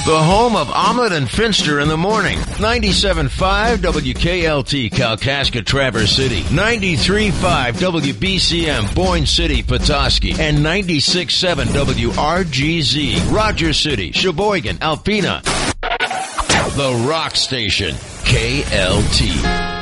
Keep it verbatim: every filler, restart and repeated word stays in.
The home of Ahmed and Finster in the morning. ninety-seven point five W K L T, Kalkaska, Traverse City. ninety-three point five W B C M, Boyne City, Petoskey. And ninety-six point seven W R G Z, Rogers City, Sheboygan, Alpena. The Rock Station, K L T.